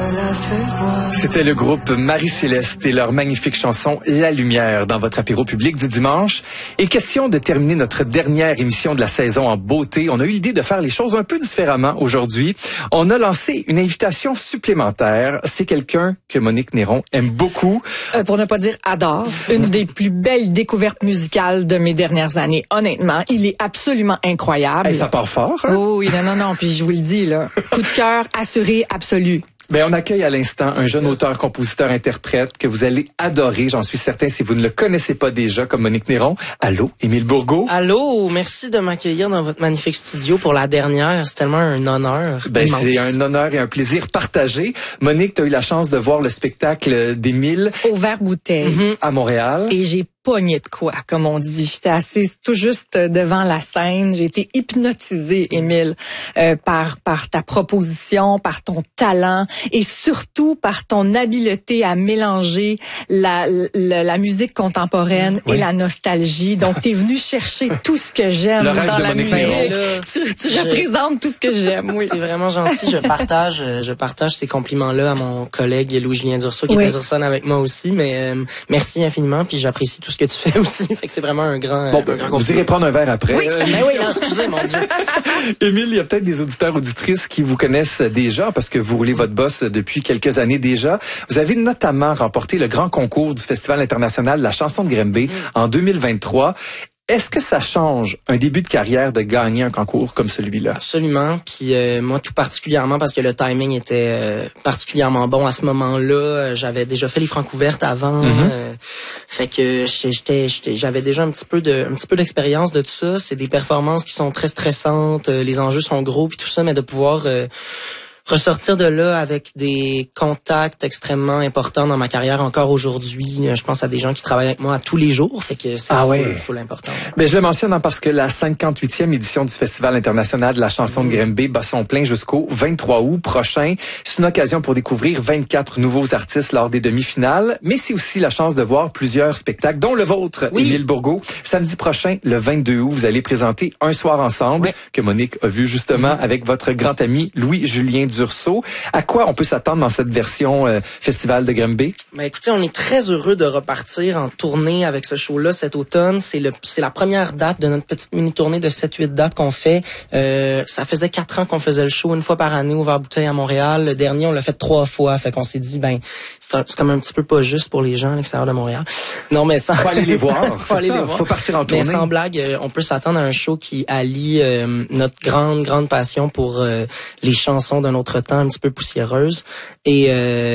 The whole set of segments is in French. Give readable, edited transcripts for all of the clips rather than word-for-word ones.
C'était le groupe Marie-Céleste et leur magnifique chanson La Lumière dans votre apéro public du dimanche. Et question de terminer notre dernière émission de la saison en beauté. On a eu l'idée de faire les choses un peu différemment aujourd'hui. On a lancé une invitation supplémentaire. C'est quelqu'un que Monique Néron aime beaucoup. Pour ne pas dire adore. Une des plus belles découvertes musicales de mes dernières années. Honnêtement, il est absolument incroyable. Et ça part fort, hein? Oh oui, non. Puis je vous le dis, là. Coup de cœur assuré, absolu. Ben, on accueille à l'instant un jeune auteur, compositeur, interprète que vous allez adorer, j'en suis certain, si vous ne le connaissez pas déjà, comme Monique Néron. Allô, Émile Bourgault. Allô, merci de m'accueillir dans votre magnifique studio pour la dernière. C'est tellement un honneur. Ben, immense. c'est un honneur et un plaisir partagé. Monique, tu as eu la chance de voir le spectacle d'Émile. Au Vert-Bouteille. À Montréal. Et j'ai pogné de quoi, comme on dit. J'étais assise tout juste devant la scène. J'ai été hypnotisée, Émile, par ta proposition, par ton talent et surtout par ton habileté à mélanger la musique contemporaine et la nostalgie. Donc, t'es venu chercher tout ce que j'aime dans la musique. Tu représentes tout ce que j'aime. Oui. C'est vraiment gentil. Je partage ces compliments-là à mon collègue Louis-Julien Dursault qui était sur scène avec moi aussi. Mais merci infiniment. Puis j'apprécie tout ce que tu fais aussi. Fait que c'est vraiment un grand. Bon, vous irez prendre un verre après. Oui, mais oui, non, excusez, mon Dieu. Émile, il y a peut-être des auditeurs, auditrices qui vous connaissent déjà parce que vous roulez votre boss depuis quelques années déjà. Vous avez notamment remporté le grand concours du Festival international de la chanson de Granby en 2023. Est-ce que ça change un début de carrière de gagner un concours comme celui-là? Absolument. Puis moi, tout particulièrement, parce que le timing était particulièrement bon à ce moment-là. J'avais déjà fait les Francs ouvertes avant. Fait que j'avais déjà un petit peu d'expérience de tout ça. C'est des performances qui sont très stressantes. Les enjeux sont gros puis tout ça, mais de pouvoir ressortir de là avec des contacts extrêmement importants dans ma carrière encore aujourd'hui. Je pense à des gens qui travaillent avec moi tous les jours. Fait que c'est full important. Mais je le mentionne parce que la 58e édition du Festival international de la chanson de Granby bat son plein jusqu'au 23 août prochain. C'est une occasion pour découvrir 24 nouveaux artistes lors des demi-finales, mais c'est aussi la chance de voir plusieurs spectacles, dont le vôtre, Émile Bourgault. Samedi prochain, le 22 août, vous allez présenter Un soir ensemble, que Monique a vu justement avec votre grand ami Louis-Julien Dursault. À quoi on peut s'attendre dans cette version Festival de Granby? Ben écoutez, on est très heureux de repartir en tournée avec ce show-là cet automne. C'est la première date de notre petite mini-tournée de 7-8 dates qu'on fait. Ça faisait 4 ans qu'on faisait le show une fois par année au Vert-Bouteille à Montréal. Le dernier, on l'a fait 3 fois. Fait qu'on s'est dit, c'est comme un petit peu pas juste pour les gens à l'extérieur de Montréal. Non, mais faut aller les voir. Faut partir en tournée. Mais sans blague, on peut s'attendre à un show qui allie notre grande passion pour les chansons d'un autre temps un petit peu poussiéreuse et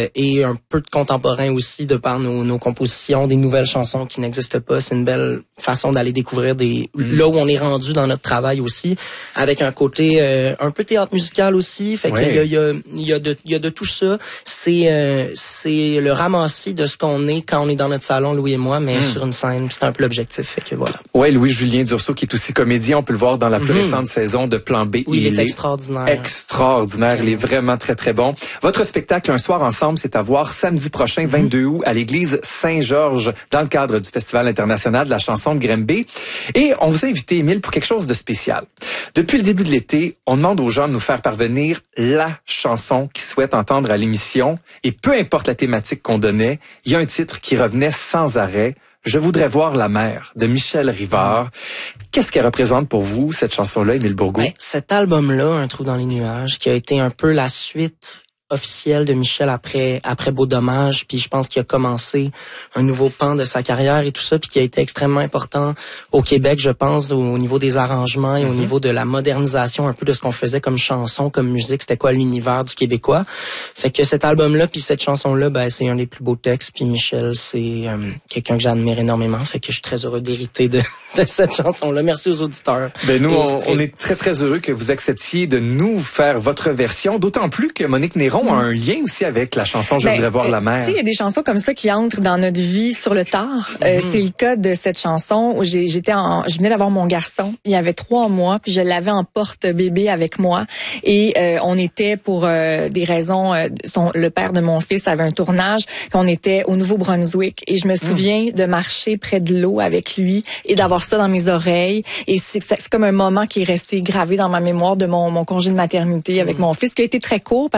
un peu de contemporain aussi de par nos compositions, des nouvelles chansons qui n'existent pas. C'est une belle façon d'aller découvrir là où on est rendu dans notre travail aussi, avec un côté un peu théâtre musical aussi. Fait qu'il y a de tout ça. C'est le ramassis de ce qu'on est quand on est dans notre salon, Louis et moi, mais sur une scène. C'est un peu l'objectif. Fait que voilà. Ouais, Louis-Julien Dursault qui est aussi comédien, on peut le voir dans la plus récente saison de Plan B. Oui, il est extraordinaire. Extraordinaire, il est vraiment très très bon. Votre spectacle Un soir ensemble, c'est à voir samedi prochain 22 août à l'église Saint-Georges dans le cadre du Festival international de la chanson de Granby. Et on vous a invité, Émile, pour quelque chose de spécial. Depuis le début de l'été, on demande aux gens de nous faire parvenir la chanson qu'ils souhaitent entendre à l'émission. Et peu importe la thématique qu'on donnait, il y a un titre qui revenait sans arrêt. Je voudrais voir la mer de Michel Rivard. Qu'est-ce qu'elle représente pour vous, cette chanson-là, Émile Bourgault? Cet album-là, Un trou dans les nuages, qui a été un peu la suite officielle de Michel après Beau Dommage, puis je pense qu'il a commencé un nouveau pan de sa carrière et tout ça, puis qui a été extrêmement important au Québec, je pense, au niveau des arrangements et au niveau de la modernisation un peu de ce qu'on faisait comme chanson, comme musique, c'était quoi l'univers du Québécois. Fait que cet album-là, puis cette chanson-là, c'est un des plus beaux textes, puis Michel, c'est quelqu'un que j'admire énormément, fait que je suis très heureux d'hériter de cette chanson-là. Merci aux auditeurs. Nous, on est très très heureux que vous acceptiez de nous faire votre version, d'autant plus que Monique Néron a un lien aussi avec la chanson Je voudrais voir la mer. Tu sais, il y a des chansons comme ça qui entrent dans notre vie sur le tard. C'est le cas de cette chanson où je venais d'avoir mon garçon. Il y avait 3 mois, puis je l'avais en porte-bébé avec moi. Et on était pour des raisons, le père de mon fils avait un tournage, puis on était au Nouveau-Brunswick. Et je me souviens de marcher près de l'eau avec lui et d'avoir ça dans mes oreilles. Et c'est comme un moment qui est resté gravé dans ma mémoire de mon congé de maternité avec mon fils, qui a été très court parce que j'ai beaucoup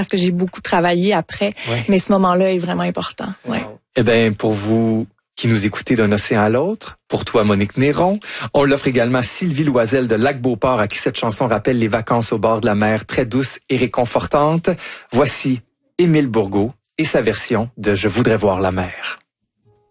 beaucoup travaillé après. Ouais. Mais ce moment-là est vraiment important. Ouais. Eh bien, pour vous qui nous écoutez d'un océan à l'autre, pour toi, Monique Néron, on l'offre également à Sylvie Loisel de Lac-Beauport, à qui cette chanson rappelle les vacances au bord de la mer, très douces et réconfortantes. Voici Émile Bourgault et sa version de « Je voudrais voir la mer ».